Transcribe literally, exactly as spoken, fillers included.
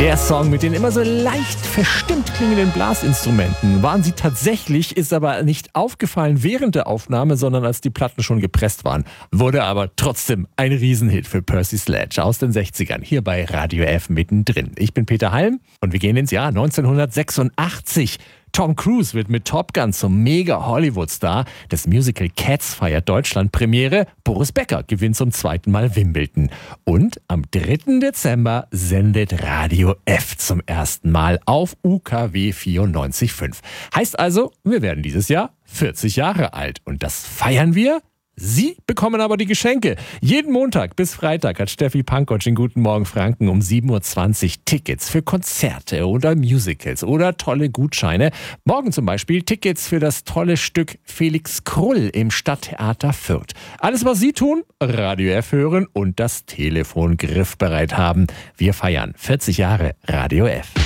Der Song mit den immer so leicht verstimmt klingenden Blasinstrumenten. Waren sie tatsächlich, ist aber nicht aufgefallen während der Aufnahme, sondern als die Platten schon gepresst waren. Wurde aber trotzdem ein Riesenhit für Percy Sledge aus den sechzigern, hier bei Radio F mittendrin. Ich bin Peter Halm und wir gehen ins Jahr neunzehnhundertsechsundachtzig. Tom Cruise wird mit Top Gun zum Mega-Hollywood-Star. Das Musical Cats feiert Deutschland-Premiere. Boris Becker gewinnt zum zweiten Mal Wimbledon. Und am dritten Dezember sendet Radio F zum ersten Mal auf U K W vierundneunzig Komma fünf. Heißt also, wir werden dieses Jahr vierzig Jahre alt. Und das feiern wir. Sie bekommen aber die Geschenke. Jeden Montag bis Freitag hat Steffi Pankotsch in Guten Morgen Franken um sieben Uhr zwanzig Tickets für Konzerte oder Musicals oder tolle Gutscheine. Morgen zum Beispiel Tickets für das tolle Stück Felix Krull im Stadttheater Fürth. Alles, was Sie tun, Radio F hören und das Telefon griffbereit haben. Wir feiern vierzig Jahre Radio F.